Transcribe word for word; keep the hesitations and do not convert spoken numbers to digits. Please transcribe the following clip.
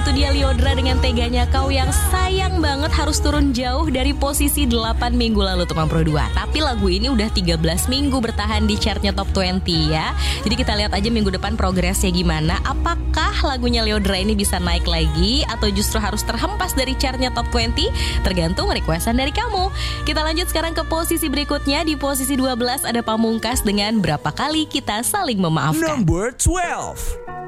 itu dia Lyodra dengan Teganya Kau yang sayang banget harus turun jauh dari posisi delapan minggu lalu teman Pro dua. Tapi lagu ini udah tiga belas minggu bertahan di chartnya Top dua puluh ya. Jadi kita lihat aja minggu depan progresnya gimana. Apakah lagunya Lyodra ini bisa naik lagi atau justru harus terhempas dari chartnya Top dua puluh? Tergantung requestan dari kamu. Kita lanjut sekarang ke posisi berikutnya. Di posisi dua belas ada Pamungkas dengan Berapa Kali Kita Saling Memaafkan. Number twelve.